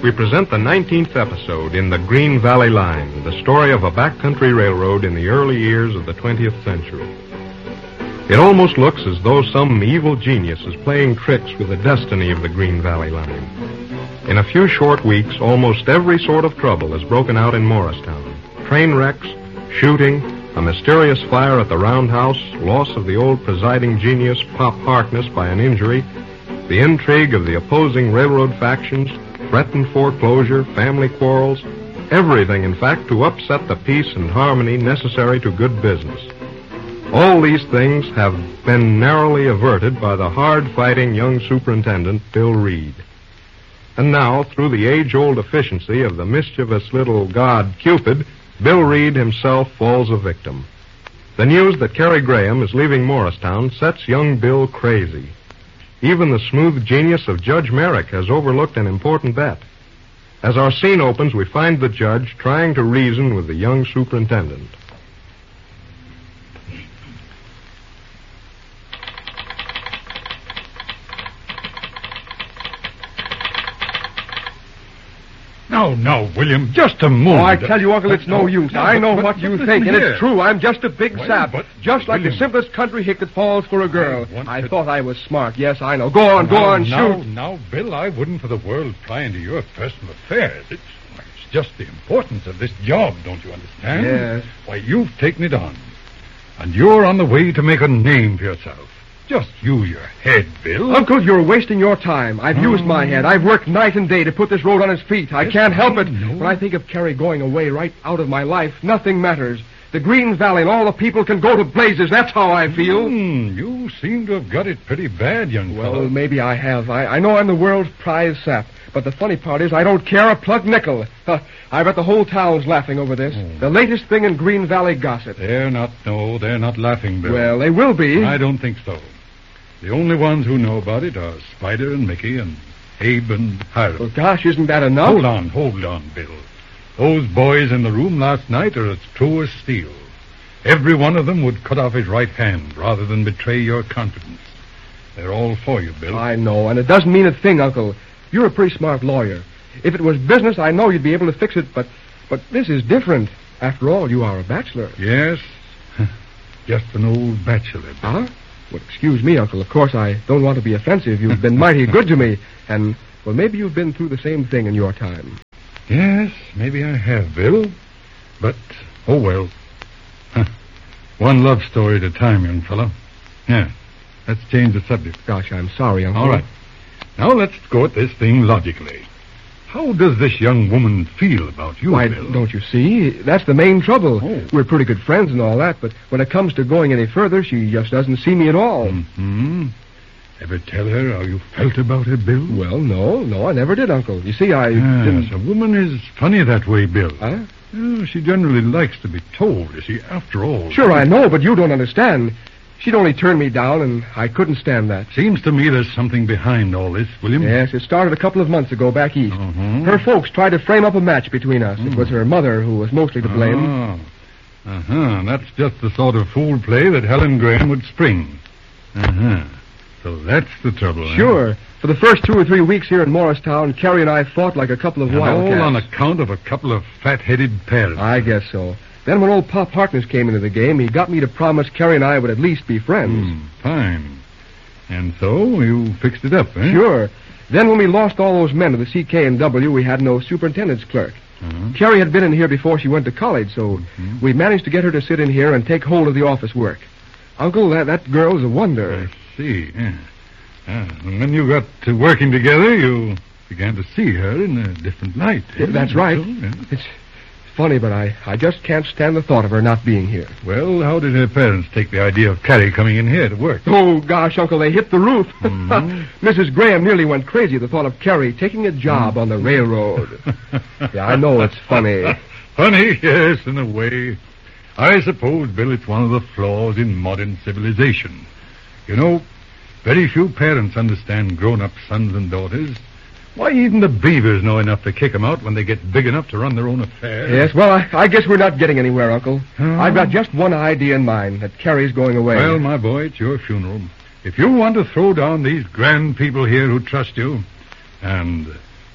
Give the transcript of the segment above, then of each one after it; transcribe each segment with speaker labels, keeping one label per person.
Speaker 1: we present the 19th episode in the Green Valley Line, the story of a backcountry railroad in the early years of the 20th century. It almost looks as though some evil genius is playing tricks with the destiny of the Green Valley Line. In a few short weeks, almost every sort of trouble has broken out in Morristown. Train wrecks, shooting, a mysterious fire at the roundhouse, loss of the old presiding genius, Pop Harkness, by an injury, the intrigue of the opposing railroad factions, threatened foreclosure, family quarrels, everything, in fact, to upset the peace and harmony necessary to good business. All these things have been narrowly averted by the hard-fighting young superintendent, Bill Reed. And now, through the age-old efficiency of the mischievous little god Cupid, Bill Reed himself falls a victim. The news that Cary Graham is leaving Morristown sets young Bill crazy. Even the smooth genius of Judge Merrick has overlooked an important bet. As our scene opens, we find the judge trying to reason with the young superintendent.
Speaker 2: No, William, just a moment.
Speaker 3: Oh, I tell you, Uncle, it's no use. I know what you think, and it's true. I'm just a big sap. Just like the simplest country hick that falls for a girl. I thought I was smart. Yes, I know. Go on, shoot.
Speaker 2: Now, Bill, I wouldn't for the world pry into your personal affairs. It's just the importance of this job, don't you understand?
Speaker 3: Yes.
Speaker 2: Why, you've taken it on. And you're on the way to make a name for yourself. Just use your head, Bill.
Speaker 3: Uncle, you're wasting your time. I've used my head. I've worked night and day to put this road on its feet. I can't help it. When I think of Cary going away right out of my life, nothing matters. The Green Valley and all the people can go to blazes. That's how I feel.
Speaker 2: You seem to have got it pretty bad, young fellow.
Speaker 3: Well, maybe I have. I know I'm the world's prize sap. But the funny part is I don't care a plug nickel. I bet the whole town's laughing over this. The latest thing in Green Valley gossip.
Speaker 2: They're not laughing, Bill.
Speaker 3: Well, they will be.
Speaker 2: I don't think so. The only ones who know about it are Spider and Mickey and Abe and Hiram.
Speaker 3: Well, gosh, isn't that enough?
Speaker 2: Hold on, Bill. Those boys in the room last night are as true as steel. Every one of them would cut off his right hand rather than betray your confidence. They're all for you, Bill.
Speaker 3: I know, and it doesn't mean a thing, Uncle. You're a pretty smart lawyer. If it was business, I know you'd be able to fix it, but this is different. After all, you are a bachelor.
Speaker 2: Yes, just an old bachelor, Bill.
Speaker 3: Huh? Well, excuse me, Uncle. Of course, I don't want to be offensive. You've been mighty good to me, and, well, maybe you've been through the same thing in your time.
Speaker 2: Yes, maybe I have, Bill. But, oh well. One love story at a time, young fellow. Yeah, let's change the subject.
Speaker 3: Gosh, I'm sorry, Uncle.
Speaker 2: All right. Now let's go at this thing logically. How does this young woman feel about you,
Speaker 3: Why,
Speaker 2: Bill?
Speaker 3: don't you see? That's the main trouble.
Speaker 2: Oh.
Speaker 3: We're pretty good friends and all that, but when it comes to going any further, she just doesn't see me at all.
Speaker 2: Mm-hmm. Ever tell her how you felt about her, Bill?
Speaker 3: Well, no, I never did, Uncle. You see, I
Speaker 2: Yes, a woman is funny that way, Bill.
Speaker 3: Huh?
Speaker 2: She generally likes to be told, you see, after all.
Speaker 3: Sure, I know, but you don't understand. She'd only turn me down, and I couldn't stand that.
Speaker 2: Seems to me there's something behind all this, William.
Speaker 3: Yes, it started a couple of months ago back east. Her folks tried to frame up a match between us. It was her mother who was mostly to blame.
Speaker 2: That's just the sort of fool play that Helen Graham would spring. So that's the trouble,
Speaker 3: Sure. For the first 2 or 3 weeks here in Morristown, Cary and I fought like a couple of wildcats.
Speaker 2: All on account of a couple of fat-headed parents.
Speaker 3: I guess so. Then when old Pop Harkness came into the game, he got me to promise Cary and I would at least be friends.
Speaker 2: Fine. And so you fixed it up, eh?
Speaker 3: Sure. Then when we lost all those men to the CK&W, we had no superintendent's clerk. Cary had been in here before she went to college, so we managed to get her to sit in here and take hold of the office work. Uncle, that girl's a wonder.
Speaker 2: I see. And when you got to working together, you began to see her in a different light.
Speaker 3: That's right. It's funny, but I just can't stand the thought of her not being here.
Speaker 2: Well, how did her parents take the idea of Cary coming in here to work?
Speaker 3: Oh, gosh, Uncle, they hit the roof. Mrs. Graham nearly went crazy at the thought of Cary taking a job on the railroad. Yeah, I know it's funny.
Speaker 2: Funny, yes, in a way. I suppose, Bill, it's one of the flaws in modern civilization. You know, very few parents understand grown-up sons and daughters. Why, even the beavers know enough to kick them out when they get big enough to run their own affairs.
Speaker 3: Yes, well, I guess we're not getting anywhere, Uncle. I've got just one idea in mind, that Cary's going away.
Speaker 2: Well, my boy, it's your funeral. If you want to throw down these grand people here who trust you, and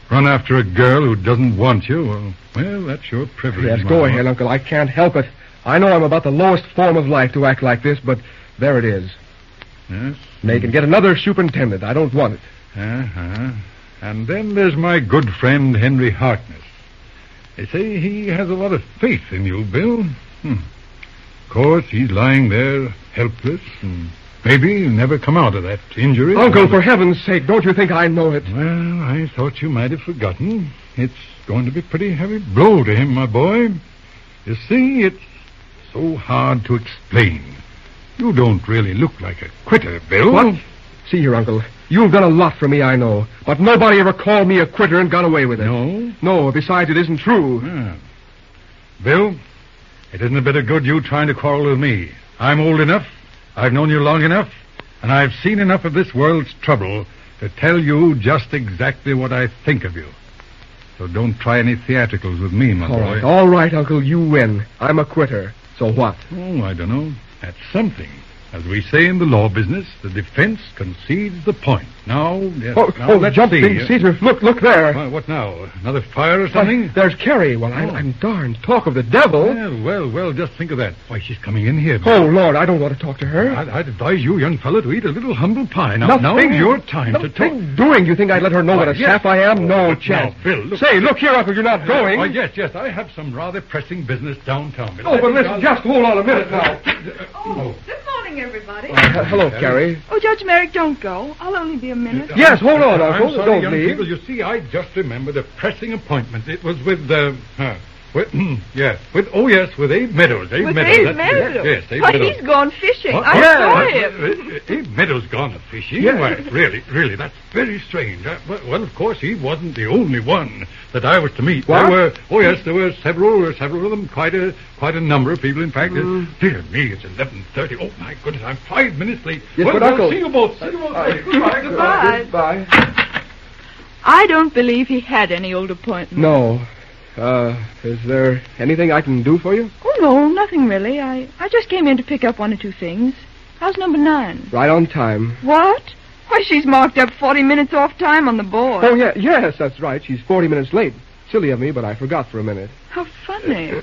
Speaker 2: Run after a girl who doesn't want you? Well, that's your privilege.
Speaker 3: Yes, go ahead, Uncle. I can't help it. I know I'm about the lowest form of life to act like this, but there it is.
Speaker 2: Yes?
Speaker 3: They can get another superintendent. I don't want it.
Speaker 2: Uh-huh. And then there's my good friend Henry Harkness. They say he has a lot of faith in you, Bill. Of course, he's lying there helpless, and maybe he'll never come out of that injury.
Speaker 3: Uncle, for heaven's sake, don't you think I know it?
Speaker 2: Well, I thought you might have forgotten. It's going to be a pretty heavy blow to him, my boy. You see, it's so hard to explain. You don't really look like a quitter, Bill.
Speaker 3: What? See here, Uncle. You've done a lot for me, I know. But nobody ever called me a quitter and got away with it.
Speaker 2: No?
Speaker 3: No, besides, it isn't true.
Speaker 2: Yeah. Bill, it isn't a bit of good you trying to quarrel with me. I'm old enough, I've known you long enough, and I've seen enough of this world's trouble to tell you just exactly what I think of you. So don't try any theatricals with me, my boy.
Speaker 3: All right, Uncle, you win. I'm a quitter. So what?
Speaker 2: Oh, I don't know. That's something. As we say in the law business, the defense concedes the point. Now, yes. Let's
Speaker 3: jumping
Speaker 2: see.
Speaker 3: Caesar, look there.
Speaker 2: What now? Another fire or something?
Speaker 3: There's Carrie. Well, I'm darned. Talk of the devil.
Speaker 2: Well, just think of that. Why, she's coming in here. Bill.
Speaker 3: Oh, Lord, I don't want to talk to her.
Speaker 2: I'd advise you, young fellow, to eat a little humble pie.
Speaker 3: Now's
Speaker 2: your time to talk.
Speaker 3: Doing. You think I'd let her know what a sap I am? No chance.
Speaker 2: Now, Bill, look.
Speaker 3: Say, look here, Uncle, you're not going.
Speaker 2: Why, yes, I have some rather pressing business downtown.
Speaker 3: Oh, but listen, just hold on a minute now.
Speaker 4: Good morning, everybody.
Speaker 3: Hello, Carrie.
Speaker 4: Oh, Judge Merrick, don't go. I'll only be a minute.
Speaker 3: Yes, hold on, Uncle.
Speaker 2: I'm sorry,
Speaker 3: Don't
Speaker 2: young
Speaker 3: leave.
Speaker 2: people. You see, I just remembered a pressing appointment. It was with with Abe Meadows.
Speaker 4: With Abe Meadows?
Speaker 2: Yes, Abe
Speaker 4: Why,
Speaker 2: Meadows.
Speaker 4: he's gone fishing.
Speaker 2: What?
Speaker 4: I saw him.
Speaker 2: Abe Meadows gone fishing?
Speaker 3: Yes.
Speaker 2: Why, really, that's very strange. Well, of course, he wasn't the only one that I was to meet.
Speaker 3: What?
Speaker 2: There were several of them, quite a number of people, in fact. Dear me, it's 11:30. Oh, my goodness, I'm 5 minutes late.
Speaker 3: Yes, but Uncle...
Speaker 2: see you both. Goodbye.
Speaker 4: Goodbye.
Speaker 3: Goodbye.
Speaker 4: I don't believe he had any old appointment.
Speaker 3: No. Is there anything I can do for you?
Speaker 4: Oh, no, nothing really. I just came in to pick up one or two things. How's number 9?
Speaker 3: Right on time.
Speaker 4: What? Why, she's marked up 40 minutes off time on the board.
Speaker 3: Oh, yes, that's right. She's 40 minutes late. Silly of me, but I forgot for a minute.
Speaker 4: How funny.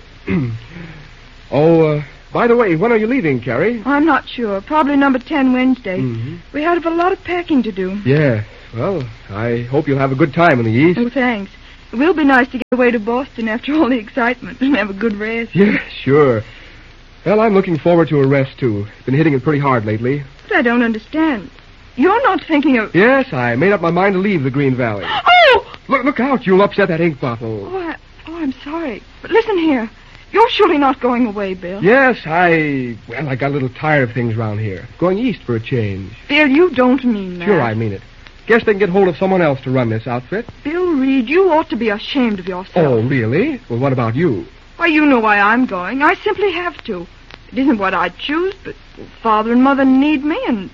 Speaker 3: By the way, when are you leaving, Carrie?
Speaker 4: I'm not sure. Probably number 10 Wednesday.
Speaker 3: Mm-hmm.
Speaker 4: We have a lot of packing to do.
Speaker 3: Yeah. Well, I hope you'll have a good time in the East.
Speaker 4: Oh, thanks. It will be nice to get away to Boston after all the excitement and have a good rest.
Speaker 3: Yeah, sure. Well, I'm looking forward to a rest, too. Been hitting it pretty hard lately.
Speaker 4: But I don't understand. You're not thinking of...
Speaker 3: Yes, I made up my mind to leave the Green Valley.
Speaker 4: Oh!
Speaker 3: Look out, you'll upset that ink bottle.
Speaker 4: Oh, I'm sorry. But listen here. You're surely not going away, Bill.
Speaker 3: Yes, I got a little tired of things around here. Going east for a change.
Speaker 4: Bill, you don't mean that.
Speaker 3: Sure, I mean it. Guess they can get hold of someone else to run this outfit.
Speaker 4: Bill Reed, you ought to be ashamed of yourself.
Speaker 3: Oh, really? Well, what about you?
Speaker 4: Why, you know why I'm going. I simply have to. It isn't what I'd choose, but Father and Mother need me, and...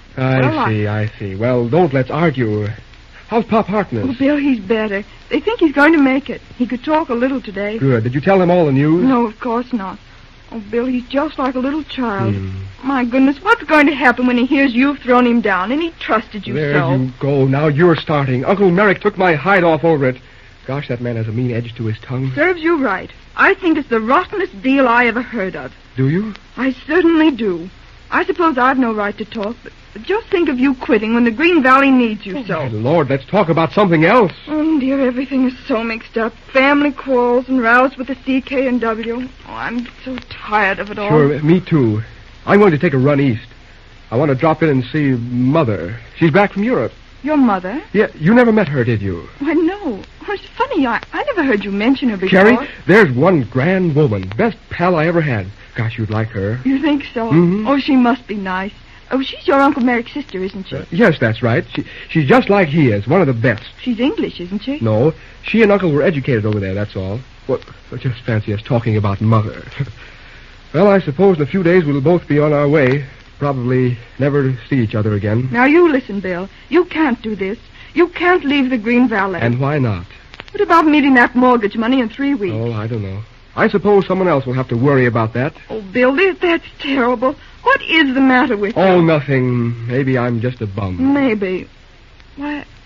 Speaker 3: I see. Well, don't let's argue. How's Pop Harkness?
Speaker 4: Oh, Bill, he's better. They think he's going to make it. He could talk a little today.
Speaker 3: Good. Did you tell them all the news?
Speaker 4: No, of course not. Oh, Bill, he's just like a little child. My goodness, what's going to happen when he hears you've thrown him down and he trusted you
Speaker 3: there
Speaker 4: so?
Speaker 3: There you go. Now you're starting. Uncle Merrick took my hide off over it. Gosh, that man has a mean edge to his tongue.
Speaker 4: Serves you right. I think it's the rottenest deal I ever heard of.
Speaker 3: Do you?
Speaker 4: I certainly do. I suppose I've no right to talk, but just think of you quitting when the Green Valley needs you so.
Speaker 3: My Lord, let's talk about something else.
Speaker 4: Oh, dear, everything is so mixed up. Family quarrels and rows with the CK&W. Oh, I'm so tired of it all.
Speaker 3: Sure, me too. I'm going to take a run east. I want to drop in and see Mother. She's back from Europe.
Speaker 4: Your mother?
Speaker 3: Yeah, you never met her, did you?
Speaker 4: Why, no. Oh, it's funny. I never heard you mention her before.
Speaker 3: Carrie, there's one grand woman. Best pal I ever had. Gosh, you'd like her.
Speaker 4: You think so?
Speaker 3: Mm-hmm.
Speaker 4: Oh, she must be nice. Oh, she's your Uncle Merrick's sister, isn't she?
Speaker 3: Yes, that's right. She's just like he is, one of the best.
Speaker 4: She's English, isn't she?
Speaker 3: No, she and Uncle were educated over there, that's all. What? Just fancy us talking about Mother. Well, I suppose in a few days we'll both be on our way. Probably never see each other again.
Speaker 4: Now, you listen, Bill. You can't do this. You can't leave the Green Valley.
Speaker 3: And why not?
Speaker 4: What about meeting that mortgage money in 3 weeks?
Speaker 3: Oh, I don't know. I suppose someone else will have to worry about that.
Speaker 4: Oh, Bill, that's terrible. What is the matter with you?
Speaker 3: Oh, nothing. Maybe I'm just a bum.
Speaker 4: Maybe. Why, I've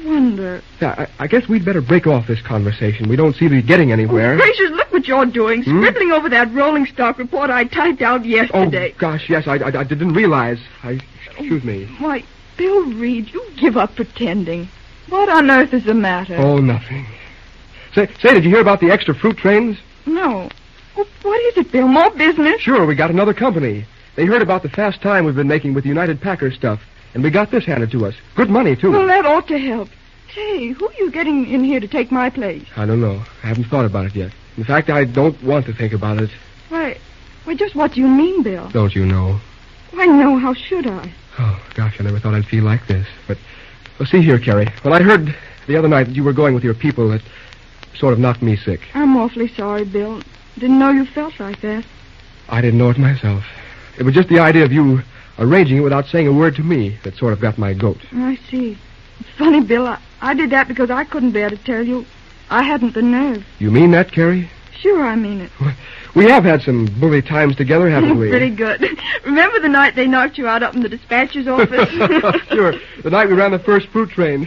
Speaker 4: wonder.
Speaker 3: I guess we'd better break off this conversation. We don't seem to be getting anywhere.
Speaker 4: Oh, gracious, look what you're doing. Scribbling over that rolling stock report I typed out yesterday.
Speaker 3: Oh, gosh, yes, I didn't realize. Excuse me.
Speaker 4: Why, Bill Reed, you give up pretending. What on earth is the matter?
Speaker 3: Oh, nothing. Say, did you hear about the extra fruit trains?
Speaker 4: No. Well, what is it, Bill? More business?
Speaker 3: Sure, we got another company. They heard about the fast time we've been making with United Packers stuff, and we got this handed to us. Good money, too.
Speaker 4: Well, that ought to help. Say, who are you getting in here to take my place?
Speaker 3: I don't know. I haven't thought about it yet. In fact, I don't want to think about it.
Speaker 4: Why, just what do you mean, Bill?
Speaker 3: Don't you know?
Speaker 4: Why, no, how should I?
Speaker 3: Oh, gosh, I never thought I'd feel like this. But, well, see here, Carrie. When I heard the other night that you were going with your people, it sort of knocked me sick.
Speaker 4: I'm awfully sorry, Bill. Didn't know you felt like that.
Speaker 3: I didn't know it myself. It was just the idea of you arranging it without saying a word to me that sort of got my goat.
Speaker 4: I see. It's funny, Bill. I did that because I couldn't bear to tell you. I hadn't the nerve.
Speaker 3: You mean that, Carrie?
Speaker 4: Sure, I mean it.
Speaker 3: We have had some bully times together, haven't we?
Speaker 4: Pretty good. Remember the night they knocked you out up in the dispatcher's office?
Speaker 3: Sure. The night we ran the first fruit train.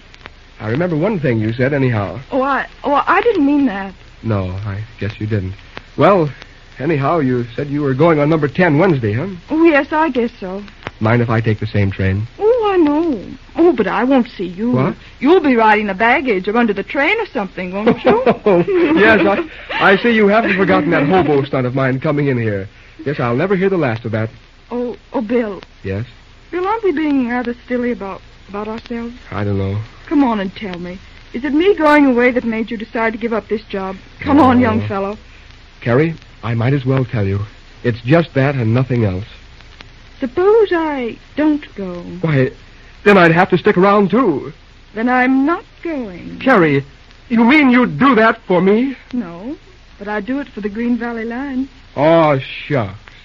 Speaker 3: I remember one thing you said, anyhow.
Speaker 4: I didn't mean that.
Speaker 3: No, I guess you didn't. Well, anyhow, you said you were going on number 10 Wednesday, huh?
Speaker 4: Oh, yes, I guess so.
Speaker 3: Mind if I take the same train?
Speaker 4: Oh, I know. Oh, but I won't see you.
Speaker 3: What?
Speaker 4: You'll be riding the baggage or under the train or something, won't you?
Speaker 3: Yes, I see you haven't forgotten that hobo stunt of mine coming in here. Yes, I'll never hear the last of that.
Speaker 4: Oh, Bill.
Speaker 3: Yes?
Speaker 4: Bill, aren't we being rather silly about ourselves?
Speaker 3: I don't know.
Speaker 4: Come on and tell me. Is it me going away that made you decide to give up this job? Come on, young fellow.
Speaker 3: Carrie, I might as well tell you. It's just that and nothing else.
Speaker 4: Suppose I don't go.
Speaker 3: Why, then I'd have to stick around, too.
Speaker 4: Then I'm not going.
Speaker 3: Carrie, you mean you'd do that for me?
Speaker 4: No, but I'd do it for the Green Valley Line.
Speaker 3: Oh, shucks.